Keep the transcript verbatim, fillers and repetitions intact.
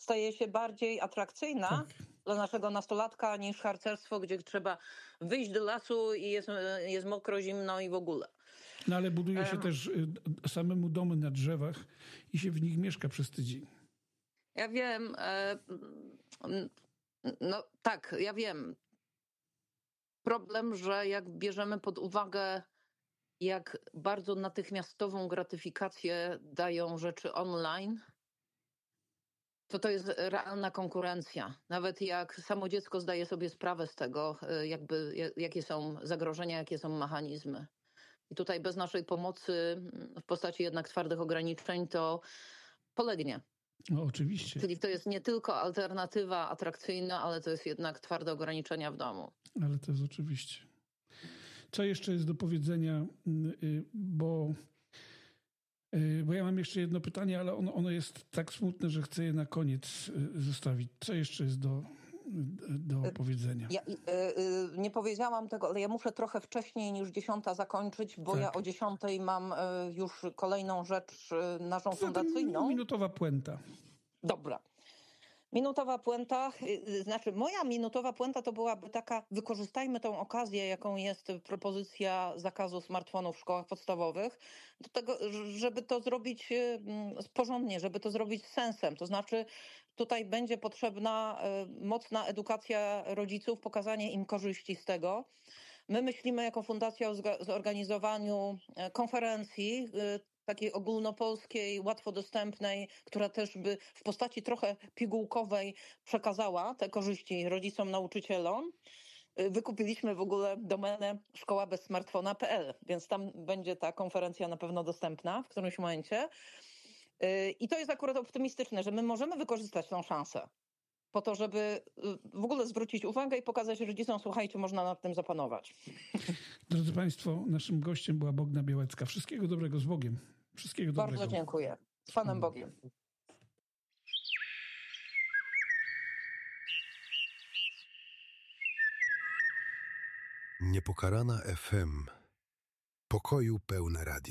staje się bardziej atrakcyjna Tak. dla naszego nastolatka niż harcerstwo, gdzie trzeba wyjść do lasu i jest, jest mokro, zimno i w ogóle. No ale buduje się um, też samemu domy na drzewach i się w nich mieszka przez tydzień. Ja wiem. E, no tak, ja wiem. Problem, że jak bierzemy pod uwagę, jak bardzo natychmiastową gratyfikację dają rzeczy online, to to jest realna konkurencja. Nawet jak samo dziecko zdaje sobie sprawę z tego, jakby, jakie są zagrożenia, jakie są mechanizmy. I tutaj bez naszej pomocy w postaci jednak twardych ograniczeń to polegnie. No oczywiście. Czyli to jest nie tylko alternatywa atrakcyjna, ale to jest jednak twarde ograniczenia w domu. Ale to jest oczywiście. Co jeszcze jest do powiedzenia, bo, bo ja mam jeszcze jedno pytanie, ale ono, ono jest tak smutne, że chcę je na koniec zostawić. Co jeszcze jest do, do powiedzenia? Ja y, y, nie powiedziałam tego, ale ja muszę trochę wcześniej niż dziesiąta zakończyć, bo tak. ja o dziesiątej mam y, już kolejną rzecz y, naszą fundacyjną. Minutowa puenta. Dobra. Minutowa puenta, znaczy moja minutowa puenta to byłaby taka, wykorzystajmy tą okazję, jaką jest propozycja zakazu smartfonów w szkołach podstawowych, do tego, żeby to zrobić porządnie, żeby to zrobić z sensem. To znaczy tutaj będzie potrzebna mocna edukacja rodziców, pokazanie im korzyści z tego. My myślimy jako fundacja o zorganizowaniu konferencji, takiej ogólnopolskiej, łatwo dostępnej, która też by w postaci trochę pigułkowej przekazała te korzyści rodzicom, nauczycielom. Wykupiliśmy w ogóle domenę szkoła bez smartfona kropka p l, więc tam będzie ta konferencja na pewno dostępna w którymś momencie. I to jest akurat optymistyczne, że my możemy wykorzystać tą szansę po to, żeby w ogóle zwrócić uwagę i pokazać rodzicom, słuchajcie, można nad tym zapanować. Drodzy Państwo, naszym gościem była Bogna Białecka. Wszystkiego dobrego, z Bogiem. Wszystkiego dobrego. Bardzo dziękuję. Z Panem Bogiem. Niepokalana F M. Pokoju pełne radio.